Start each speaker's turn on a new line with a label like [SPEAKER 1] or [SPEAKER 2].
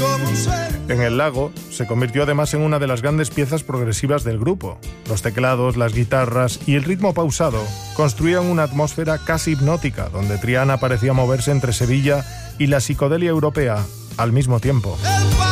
[SPEAKER 1] En El Lago se convirtió además en una de las grandes piezas progresivas del grupo. Los teclados, las guitarras y el ritmo pausado construían una atmósfera casi hipnótica, donde Triana parecía moverse entre Sevilla y la psicodelia europea al mismo tiempo.